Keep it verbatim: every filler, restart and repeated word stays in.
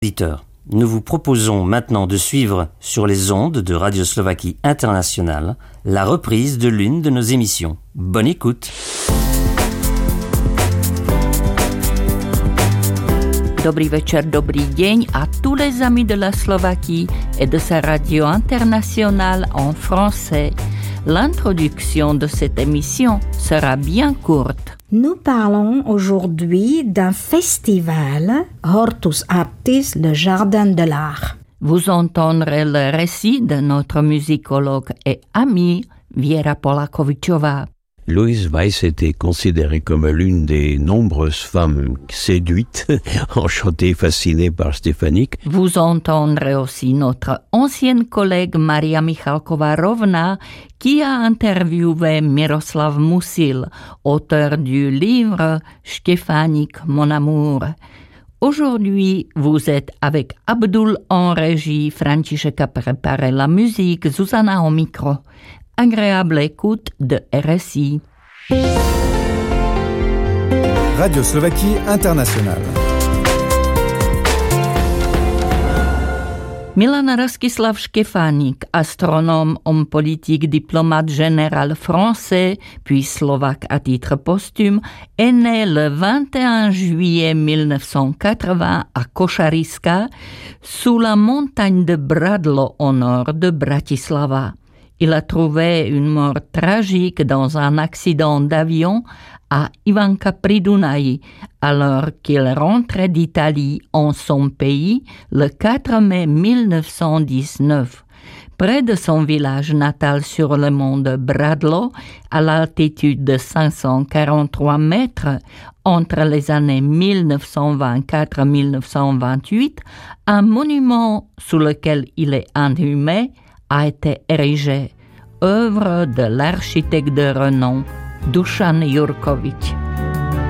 Auditeurs, nous vous proposons maintenant de suivre sur les ondes de Radio Slovaquie Internationale la reprise de l'une de nos émissions. Bonne écoute. Dobrý večer, dobrý deň à tous les amis de la Slovaquie et de sa radio internationale en français. L'introduction de cette émission sera bien courte. Nous parlons aujourd'hui d'un festival, Hortus Artis, le Jardin de l'Art. Vous entendrez le récit de notre musicologue et amie Viera Polakovičová. Louise Weiss était considérée comme l'une des nombreuses femmes séduites, enchantées, fascinées par Stefanik. Vous entendrez aussi notre ancienne collègue Maria Michalková-Rovná qui a interviewé Miroslav Musil, auteur du livre Stefanik, mon amour. Aujourd'hui, vous êtes avec Abdul en régie, František a préparé la musique, Zuzana au micro. Agréable écoute de R S I. Radio Slovaquie Internationale. Milan Rastislav Štefánik, astronome, homme politique, diplomate général français, puis slovaque à titre posthume, est né le vingt et un juillet mille neuf cent quatre-vingts à Košariska, sous la montagne de Bradlo au nord de Bratislava. Il a trouvé une mort tragique dans un accident d'avion à Ivanka pri Dunaji, alors qu'il rentrait d'Italie en son pays le quatre mai mille neuf cent dix-neuf. Près de son village natal sur le mont de Bradlo, à l'altitude de cinq cent quarante-trois mètres, entre les années mille neuf cent vingt-quatre et mille neuf cent vingt-huit, un monument sous lequel il est inhumé a été érigé, œuvre de l'architecte de renom Dušan Jurkovič.